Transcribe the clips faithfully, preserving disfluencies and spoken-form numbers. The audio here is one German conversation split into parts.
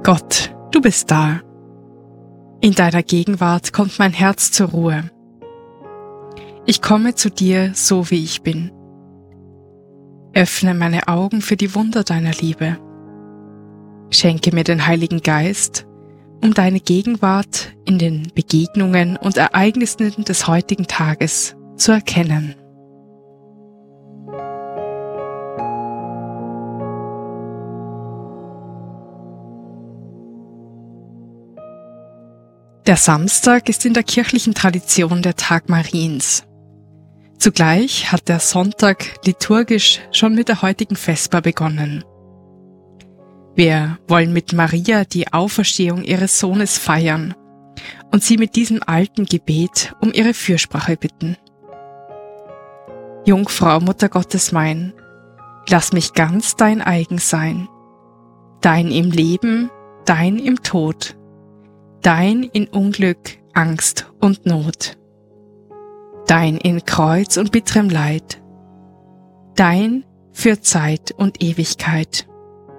Gott, du bist da. In deiner Gegenwart kommt mein Herz zur Ruhe. Ich komme zu dir, so wie ich bin. Öffne meine Augen für die Wunder deiner Liebe. Schenke mir den Heiligen Geist, um deine Gegenwart in den Begegnungen und Ereignissen des heutigen Tages zu erkennen. Der Samstag ist in der kirchlichen Tradition der Tag Mariens. Zugleich hat der Sonntag liturgisch schon mit der heutigen Vesper begonnen. Wir wollen mit Maria die Auferstehung ihres Sohnes feiern und sie mit diesem alten Gebet um ihre Fürsprache bitten. Jungfrau, Mutter Gottes mein, lass mich ganz dein eigen sein, dein im Leben, dein im Tod, dein in Unglück, Angst und Not, dein in Kreuz und bitterem Leid, dein für Zeit und Ewigkeit.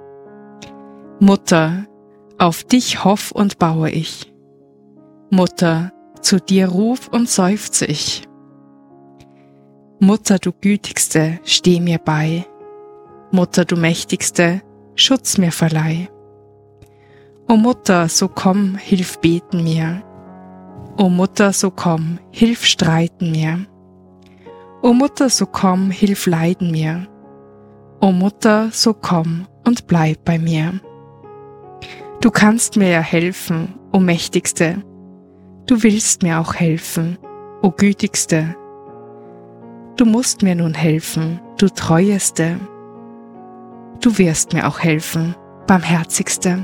Mutter, auf dich hoff und baue ich. Mutter, zu dir ruf und seufze ich. Mutter, du Gütigste, steh mir bei. Mutter, du Mächtigste, Schutz mir verleih. O Mutter, so komm, hilf beten mir. O Mutter, so komm, hilf streiten mir. O Mutter, so komm, hilf leiden mir. O Mutter, so komm und bleib bei mir. Du kannst mir ja helfen, o Mächtigste. Du willst mir auch helfen, o Gütigste. Du musst mir nun helfen, du Treueste. Du wirst mir auch helfen, Barmherzigste.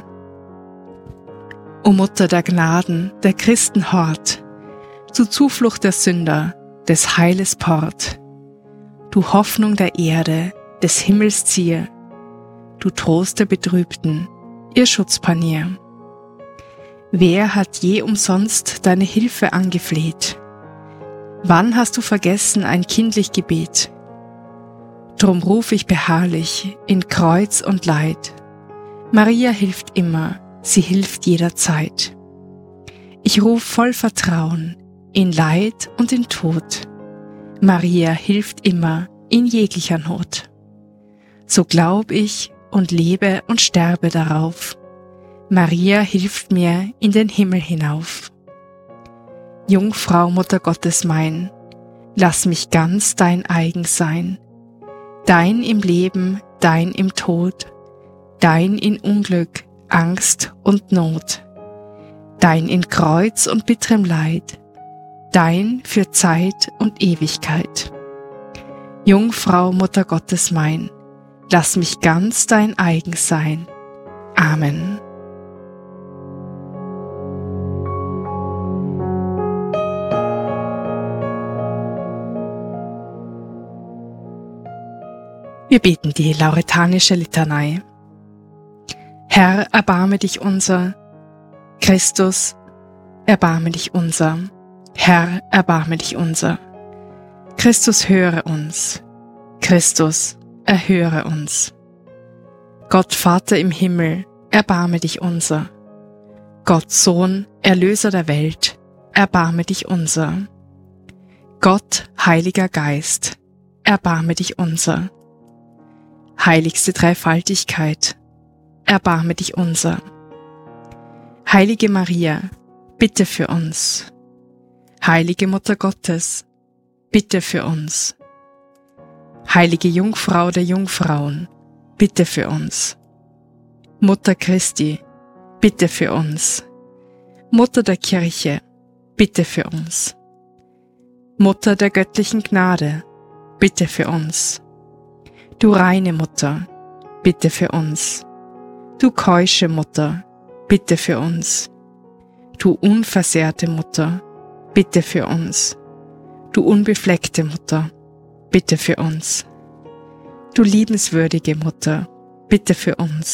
O Mutter der Gnaden, der Christen Hort, du Zuflucht der Sünder, des Heiles Port, du Hoffnung der Erde, des Himmels Zier, du Trost der Betrübten, ihr Schutzpanier. Wer hat je umsonst deine Hilfe angefleht? Wann hast du vergessen ein kindlich Gebet? Drum ruf ich beharrlich in Kreuz und Leid. Maria hilft immer, sie hilft jederzeit. Ich ruf voll Vertrauen in Leid und in Tod. Maria hilft immer in jeglicher Not. So glaub ich und lebe und sterbe darauf. Maria hilft mir in den Himmel hinauf. Jungfrau, Mutter Gottes mein, lass mich ganz dein eigen sein. Dein im Leben, dein im Tod, dein in Unglück, Angst und Not, dein in Kreuz und bitterem Leid, dein für Zeit und Ewigkeit. Jungfrau, Mutter Gottes mein, lass mich ganz dein eigen sein. Amen. Wir beten die lauretanische Litanei. Herr, erbarme dich unser. Christus, erbarme dich unser. Herr, erbarme dich unser. Christus, höre uns. Christus, erhöre uns. Gott Vater im Himmel, erbarme dich unser. Gott Sohn, Erlöser der Welt, erbarme dich unser. Gott, Heiliger Geist, erbarme dich unser. Heiligste Dreifaltigkeit, erbarme dich unser. Heilige Maria, bitte für uns. Heilige Mutter Gottes, bitte für uns. Heilige Jungfrau der Jungfrauen, bitte für uns. Mutter Christi, bitte für uns. Mutter der Kirche, bitte für uns. Mutter der göttlichen Gnade, bitte für uns. Du reine Mutter, bitte für uns. Du keusche Mutter, bitte für uns. Du unversehrte Mutter, bitte für uns. Du unbefleckte Mutter, bitte für uns. Du liebenswürdige Mutter, bitte für uns.